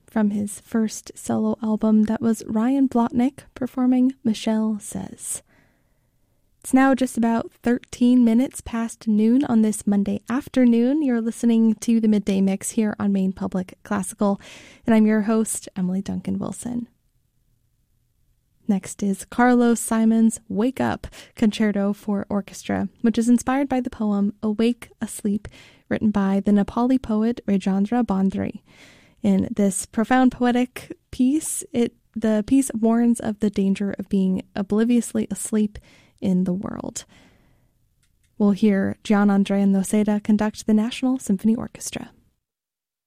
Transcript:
from his first solo album. That was Ryan Blotnick performing Michelle Says. It's now just about 13 minutes past noon on this Monday afternoon. You're listening to the Midday Mix here on Maine Public Classical, and I'm your host, Emily Duncan Wilson. Next is Carlos Simon's Wake Up Concerto for Orchestra, which is inspired by the poem Awake, Asleep, written by the Nepali poet Rajendra Bandri. In this profound poetic piece, the piece warns of the danger of being obliviously asleep in the world. We'll hear Gian Andrea Noceda conduct the National Symphony Orchestra.